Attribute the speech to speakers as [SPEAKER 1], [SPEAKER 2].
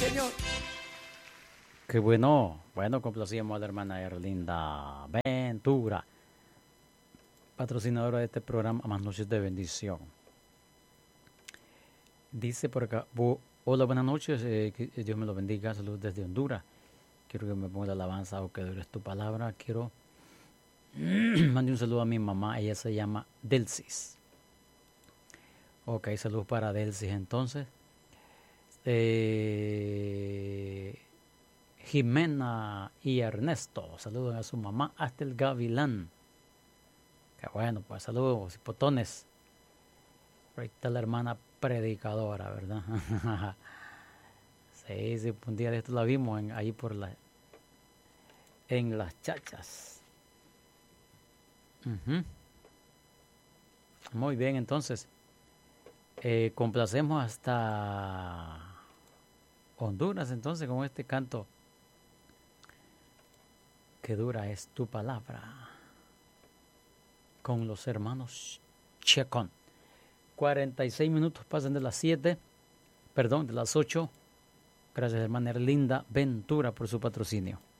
[SPEAKER 1] Señor.
[SPEAKER 2] Qué bueno. Bueno, complacíamos a la hermana Erlinda Ventura, patrocinadora de este programa Más Noches de Bendición. Dice por acá, hola, buenas noches, que Dios me lo bendiga, saludos desde Honduras. Quiero que me ponga la alabanza o que dure tu palabra. Quiero mandar un saludo a mi mamá, ella se llama Delcis. Ok, saludos para Delcis entonces. Jimena y Ernesto, saludos a su mamá hasta el Gavilán. Qué bueno, pues saludos, hipotones. Ahí está la hermana predicadora, ¿verdad? Sí, un día de esto la vimos ahí en las chachas. Muy bien, entonces, complacemos hasta Honduras, entonces, con este canto. Qué dura es tu palabra. Con los hermanos Chacón. 46 minutos pasan de las 7, perdón, de las 8. Gracias, hermana Erlinda Ventura, por su patrocinio.